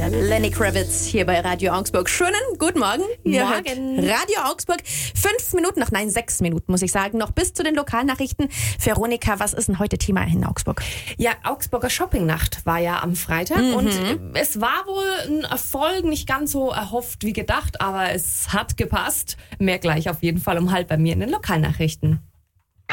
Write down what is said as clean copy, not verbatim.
Lenny Kravitz hier bei Radio Augsburg. Schönen guten Morgen. Ihr hört Radio Augsburg. 6 Minuten muss ich sagen, noch bis zu den Lokalnachrichten. Veronika, was ist denn heute Thema in Augsburg? Ja, Augsburger Shoppingnacht war ja am Freitag und es war wohl ein Erfolg, nicht ganz so erhofft wie gedacht, aber es hat gepasst. Mehr gleich auf jeden Fall um halb bei mir in den Lokalnachrichten.